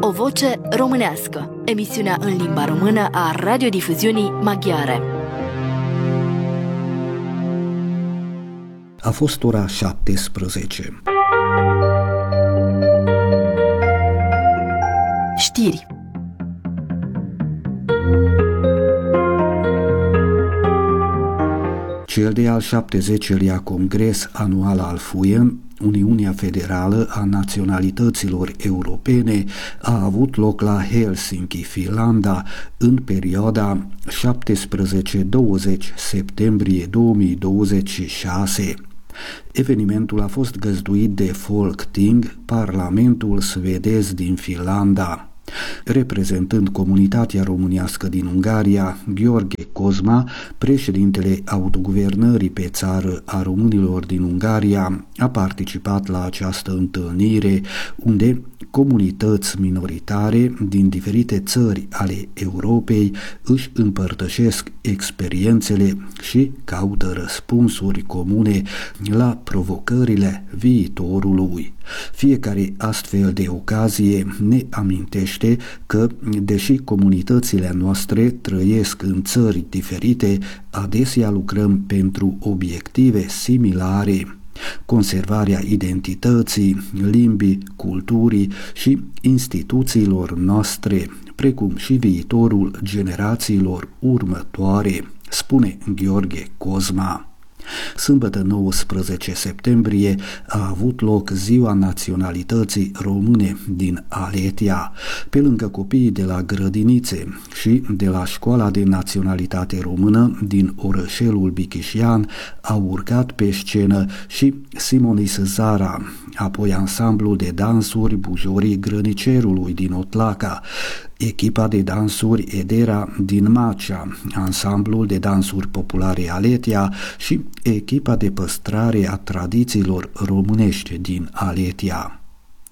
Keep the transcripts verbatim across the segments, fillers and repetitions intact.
O voce românească, emisiunea în limba română a radiodifuziunii maghiare. A fost ora șaptesprezece. Știri. Cel de-al șaptezecelea Congres Anual al F U E, Uniunea Federală a Naționalităților Europene, a avut loc la Helsinki, Finlanda, în perioada șaptesprezece douăzeci septembrie două mii douăzeci și șase. Evenimentul a fost găzduit de Folketing, Parlamentul suedez din Finlanda. Reprezentând comunitatea românească din Ungaria, Gheorghe Cozma, președintele autoguvernării pe țară a românilor din Ungaria, a participat la această întâlnire unde comunități minoritare din diferite țări ale Europei își împărtășesc experiențele și caută răspunsuri comune la provocările viitorului. Fiecare astfel de ocazie ne amintește că, deși comunitățile noastre trăiesc în țări diferite, adesea lucrăm pentru obiective similare: conservarea identității, limbii, culturii și instituțiilor noastre, precum și viitorul generațiilor următoare, spune Gheorghe Cozma. Sâmbătă nouăsprezece septembrie a avut loc Ziua Naționalității Române din Aletia. Pe lângă copiii de la grădinițe și de la Școala de Naționalitate Română din orășelul Bichișian au urcat pe scenă și Simonis Zara, apoi ansamblul de dansuri Bujorii Grănicerului din Otlaca, echipa de dansuri Edera din Macea, ansamblul de dansuri populare Aletia și echipa de păstrare a tradițiilor românești din Aletia.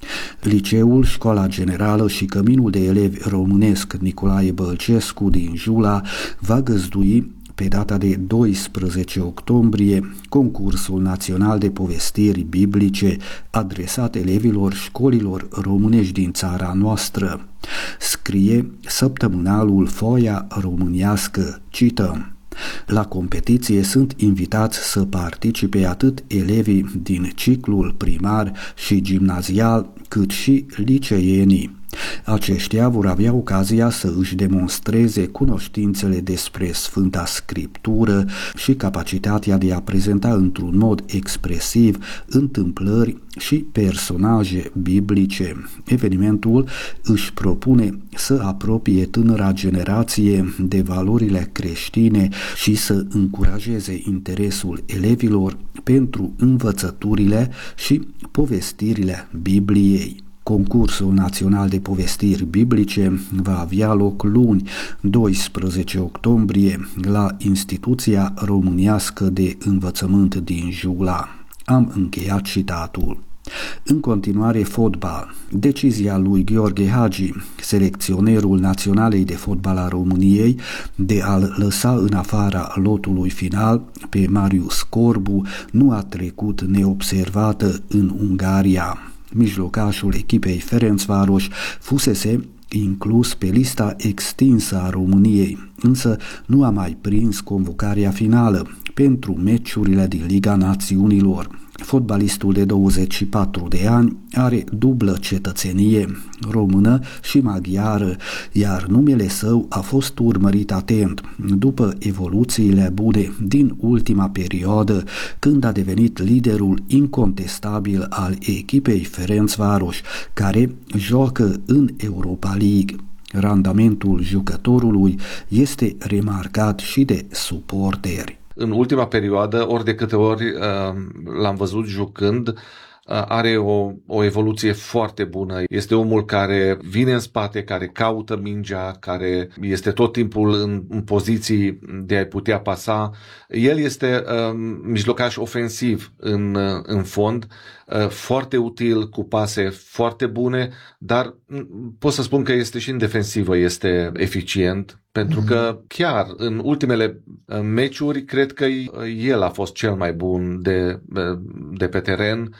Liceul, Școala Generală și Căminul de Elevi Românesc Nicolae Bălcescu din Jula va găzdui pe data de doisprezece octombrie concursul național de povestiri biblice adresat elevilor școlilor românești din țara noastră. Scrie săptămânalul Foaia Românească, cităm: la competiție sunt invitați să participe atât elevii din ciclul primar și gimnazial, cât și liceenii. Aceștia vor avea ocazia să își demonstreze cunoștințele despre Sfânta Scriptură și capacitatea de a prezenta într-un mod expresiv întâmplări și personaje biblice. Evenimentul își propune să apropie tânăra generație de valorile creștine și să încurajeze interesul elevilor pentru învățăturile și povestirile Bibliei. Concursul național de povestiri biblice va avea loc luni, doisprezece octombrie, la Instituția Românească de Învățământ din Jula. Am încheiat citatul. În continuare, fotbal. Decizia lui Gheorghe Hagi, selecționerul Naționalei de Fotbal a României, de a-l lăsa în afara lotului final pe Marius Corbu, nu a trecut neobservată în Ungaria. Mijlocașul echipei Ferencváros fusese inclus pe lista extinsă a României, însă nu a mai prins convocarea finală pentru meciurile din Liga Națiunilor. Fotbalistul de douăzeci și patru de ani are dublă cetățenie, română și maghiară, iar numele său a fost urmărit atent după evoluțiile bune din ultima perioadă, când a devenit liderul incontestabil al echipei Ferencváros, care joacă în Europa League. Randamentul jucătorului este remarcat și de suporteri. În ultima perioadă, ori de câte ori uh, l-am văzut jucând, uh, are o, o evoluție foarte bună. Este omul care vine în spate, care caută mingea, care este tot timpul în, în poziții de a putea pasa. El este uh, mijlocaș ofensiv în, uh, în fond, uh, foarte util, cu pase foarte bune, dar pot să spun că este și în defensivă, este eficient. Pentru că chiar în ultimele meciuri cred că el a fost cel mai bun de, de pe teren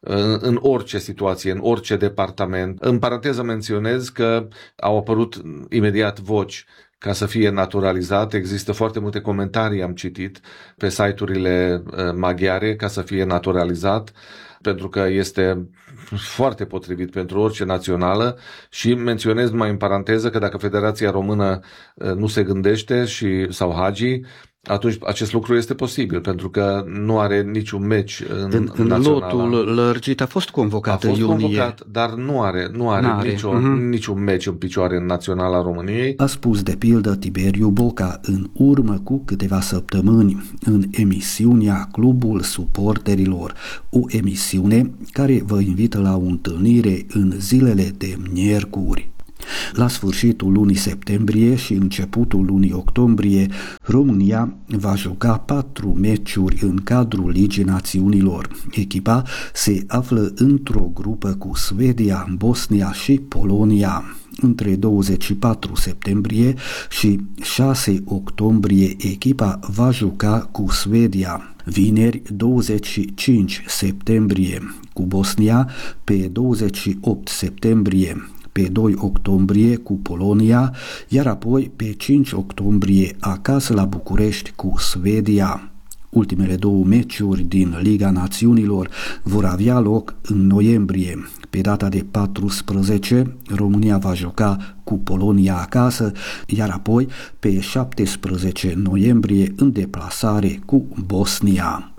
în orice situație, în orice departament. În paranteză menționez că au apărut imediat voci ca să fie naturalizat. Există foarte multe comentarii, am citit, pe site-urile maghiare ca să fie naturalizat, pentru că este foarte potrivit pentru orice națională și menționez mai în paranteză că dacă Federația Română nu se gândește și sau Hagi, atunci acest lucru este posibil, pentru că nu are niciun meci în, în, în lotul lărgit a fost convocat a fost în iunie. convocat, dar nu are, nu are, N-are. Nicio, Uh-huh. niciun meci în picioare în Naționala României. A spus de pildă Tiberiu Boca în urmă cu câteva săptămâni în emisiunea Clubul Suporterilor, o emisiune care vă invită la o întâlnire în zilele de miercuri. La sfârșitul lunii septembrie și începutul lunii octombrie, România va juca patru meciuri în cadrul Ligii Națiunilor. Echipa se află într-o grupă cu Suedia, Bosnia și Polonia. Între douăzeci și patru septembrie și șase octombrie echipa va juca cu Suedia. Vineri douăzeci și cinci septembrie cu Bosnia, pe douăzeci și opt septembrie pe doi octombrie cu Polonia, iar apoi pe cinci octombrie acasă la București cu Suedia. Ultimele două meciuri din Liga Națiunilor vor avea loc în noiembrie. Pe data de paisprezece, România va juca cu Polonia acasă, iar apoi pe șaptesprezece noiembrie în deplasare cu Bosnia.